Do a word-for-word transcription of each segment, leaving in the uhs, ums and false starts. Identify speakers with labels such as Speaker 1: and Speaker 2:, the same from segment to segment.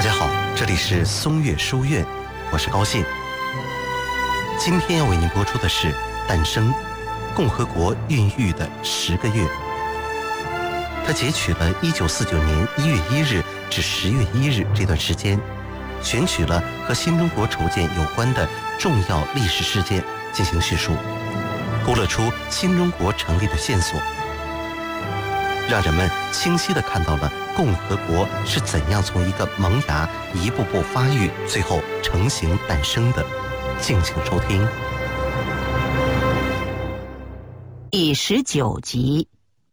Speaker 1: 家好，这里是松月书院，我是高兴。今天要为您播出的是《诞生：共和国孕育的十个月》。他截取了一九四九年一月一日至十月一日这段时间，选取了和新中国筹建有关的重要历史事件进行叙述，勾勒出新中国成立的线索，让人们清晰地看到了共和国是怎样从一个萌芽一步步发育，最后成型诞生的。敬请收听
Speaker 2: 第十九集。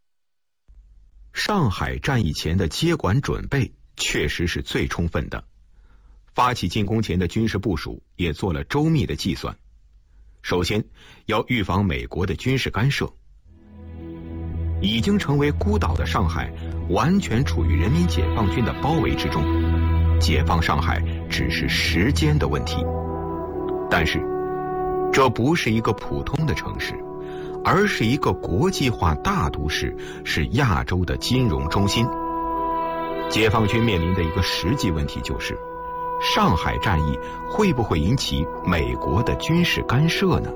Speaker 3: 上海战役前的接管准备确实是最充分的，发起进攻前的军事部署也做了周密的计算。首先要预防美国的军事干涉。已经成为孤岛的上海完全处于人民解放军的包围之中，解放上海只是时间的问题。但是这不是一个普通的城市，而是一个国际化大都市，是亚洲的金融中心。解放军面临的一个实际问题就是，上海战役会不会引起美国的军事干涉呢？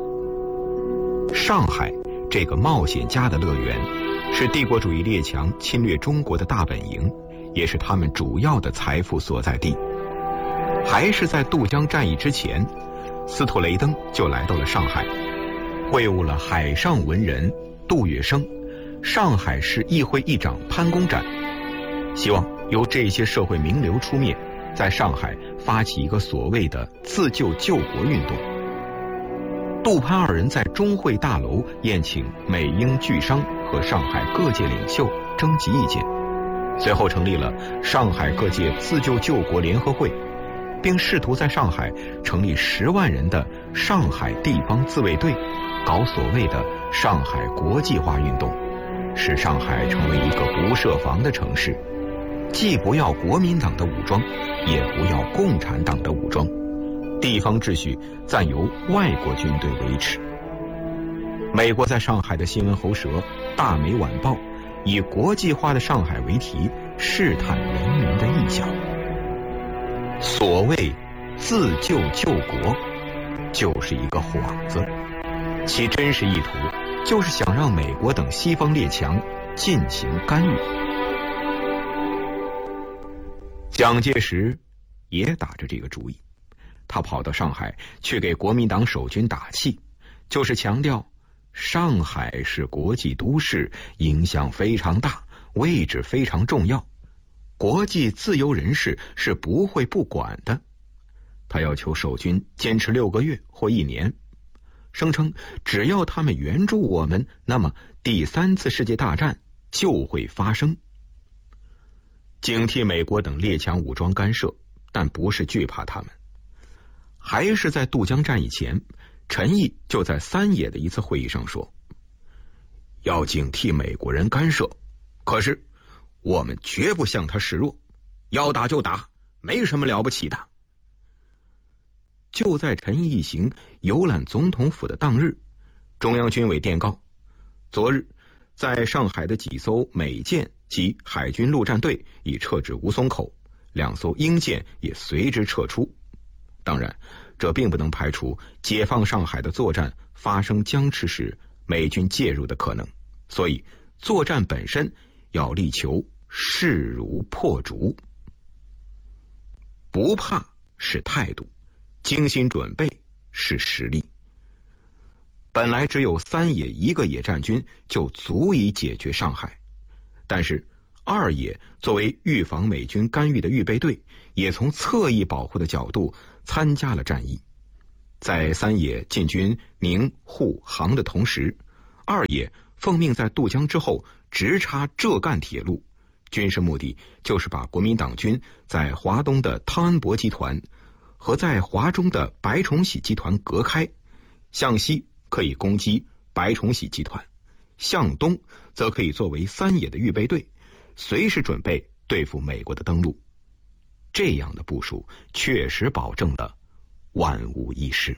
Speaker 3: 上海这个冒险家的乐园，是帝国主义列强侵略中国的大本营，也是他们主要的财富所在地。还是在渡江战役之前，司徒雷登就来到了上海，会晤了海上文人杜月笙、上海市议会议长潘公展，希望由这些社会名流出面，在上海发起一个所谓的自救救国运动。杜潘二人在中会大楼宴请美英巨商和上海各界领袖，征集意见，随后成立了上海各界自救救国联合会，并试图在上海成立十万人的上海地方自卫队，搞所谓的上海国际化运动，使上海成为一个不设防的城市，既不要国民党的武装，也不要共产党的武装，地方秩序暂由外国军队维持。美国在上海的新闻喉舌《大美晚报》以国际化的上海为题，试探人民的意向。所谓自救救国，就是一个幌子，其真实意图就是想让美国等西方列强进行干预。蒋介石也打着这个主意，他跑到上海去给国民党守军打气，就是强调上海是国际都市，影响非常大，位置非常重要，国际自由人士是不会不管的。他要求守军坚持六个月或一年，声称只要他们援助我们，那么第三次世界大战就会发生。警惕美国等列强武装干涉，但不是惧怕他们。还是在渡江战役前，陈毅就在三野的一次会议上说，要警惕美国人干涉，可是我们绝不向他示弱，要打就打，没什么了不起的。就在陈毅一行游览总统府的当日，中央军委电告，昨日在上海的几艘美舰及海军陆战队已撤至吴淞口，两艘英舰也随之撤出。当然，这并不能排除解放上海的作战发生僵持时美军介入的可能，所以作战本身要力求势如破竹。不怕是态度，精心准备是实力。本来只有三野一个野战军就足以解决上海，但是二野作为预防美军干预的预备队，也从侧翼保护的角度参加了战役。在三野进军宁沪杭的同时，二野奉命在渡江之后直插浙赣铁路，军事目的就是把国民党军在华东的汤恩伯集团和在华中的白崇禧集团隔开，向西可以攻击白崇禧集团，向东则可以作为三野的预备队，随时准备对付美国的登陆。这样的部署确实保证了万无一失。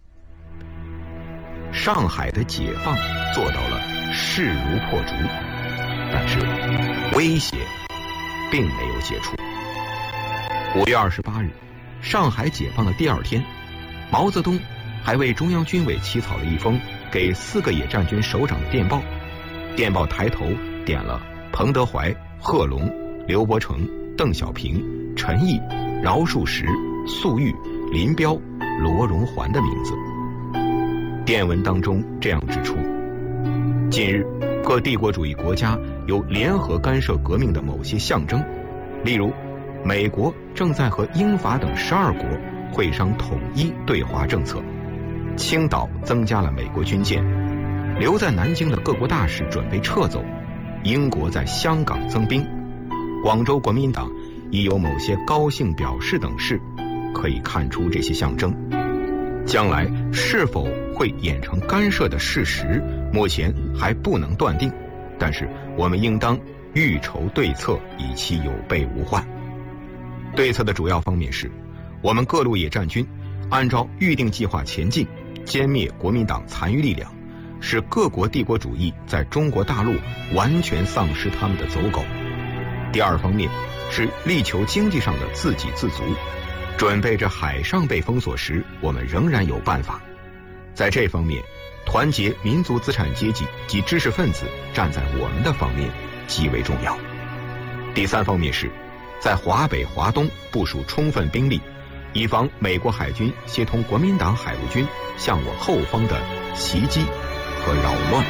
Speaker 3: 上海的解放做到了势如破竹，但是威胁并没有解除。 五月二十八日，上海解放的第二天，毛泽东还为中央军委起草了一封给四个野战军首长的电报。电报抬头点了彭德怀、贺龙、刘伯承、邓小平、陈毅、饶漱石、粟裕、林彪、罗荣桓的名字。电文当中这样指出，近日各帝国主义国家有联合干涉革命的某些象征，例如美国正在和英法等十二国会商统一对华政策，青岛增加了美国军舰，留在南京的各国大使准备撤走，英国在香港增兵，广州国民党已有某些高兴表示等事，可以看出这些象征。将来是否会演成干涉的事实，目前还不能断定，但是我们应当预筹对策，以期有备无患。对策的主要方面是，我们各路野战军按照预定计划前进，歼灭国民党残余力量，使各国帝国主义在中国大陆完全丧失他们的走狗。第二方面是力求经济上的自给自足，准备着海上被封锁时，我们仍然有办法。在这方面，团结民族资产阶级及知识分子站在我们的方面极为重要。第三方面是在华北、华东部署充分兵力，以防美国海军协同国民党海陆军向我后方的袭击和扰乱。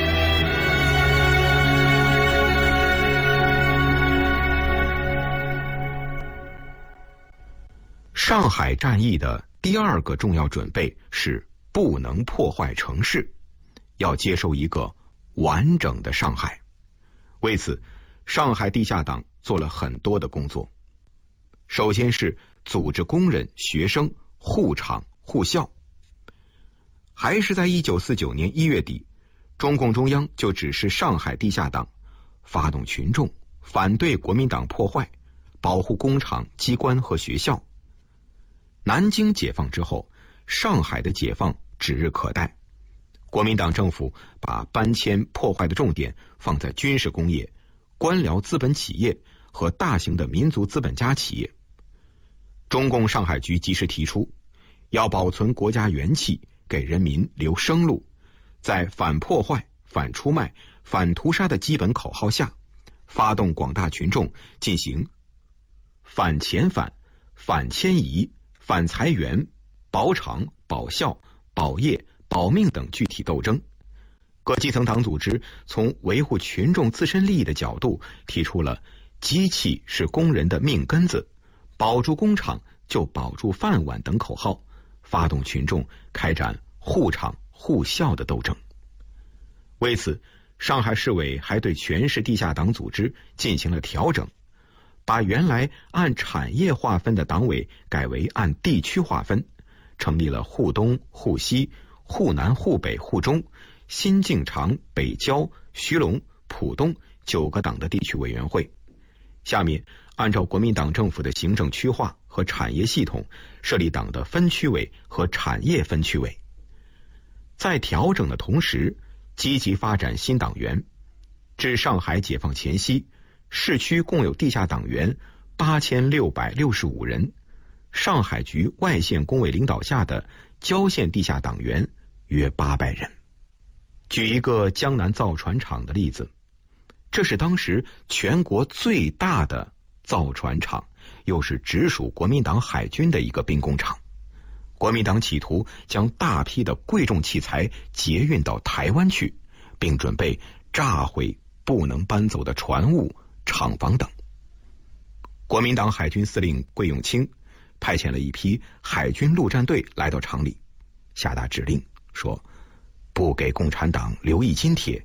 Speaker 3: 上海战役的第二个重要准备是不能破坏城市，要接收一个完整的上海。为此，上海地下党做了很多的工作。首先是组织工人、学生护厂护校。还是在一九四九年一月底，中共中央就指示上海地下党发动群众反对国民党破坏，保护工厂、机关和学校。南京解放之后，上海的解放指日可待。国民党政府把搬迁破坏的重点放在军事工业、官僚资本企业和大型的民族资本家企业。中共上海局及时提出，要保存国家元气，给人民留生路，在反破坏、反出卖、反屠杀的基本口号下，发动广大群众进行反遣返、反迁移、反裁员、保厂、保校、保业、保命等具体斗争。各基层党组织从维护群众自身利益的角度，提出了机器是工人的命根子，保住工厂就保住饭碗等口号，发动群众开展护厂护校的斗争。为此，上海市委还对全市地下党组织进行了调整，把原来按产业划分的党委改为按地区划分，成立了沪东、沪西、沪南、沪北、沪中、新晋长、北郊、徐龙、浦东九个党的地区委员会。下面按照国民党政府的行政区划和产业系统，设立党的分区委和产业分区委。在调整的同时，积极发展新党员。至上海解放前夕，市区共有地下党员八千六百六十五人，上海局外县工委领导下的郊县地下党员约八百人。举一个江南造船厂的例子，这是当时全国最大的造船厂，又是直属国民党海军的一个兵工厂。国民党企图将大批的贵重器材捷运到台湾去，并准备炸毁不能搬走的船坞、厂房等。国民党海军司令桂永清派遣了一批海军陆战队来到厂里，下达指令说，不给共产党留一斤铁，